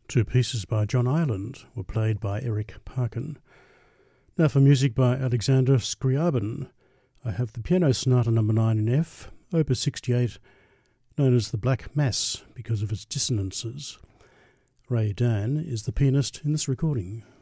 Two pieces by John Ireland were played by Eric Parkin. Now for music by Alexander Scriabin, I have the Piano Sonata No. 9 in F, Opus 68, known as the Black Mass because of its dissonances. Ray Dan is the pianist in this recording.